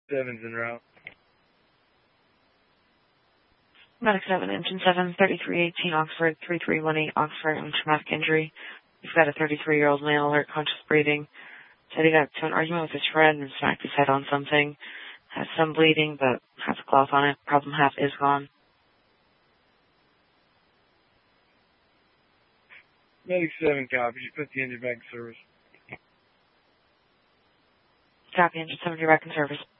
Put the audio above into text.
7's en route. Medic 7, Engine 7, 3318 Oxford, 3318 Oxford, and traumatic injury. You've got a 33-year-old male, alert, conscious breathing. Said he got to an argument with his friend and smacked his head on something. Has some bleeding, but has a cloth on it. Problem half is gone. Medic 7 copies. You put the engine back in service. Copy, Engine 7, you're back in service.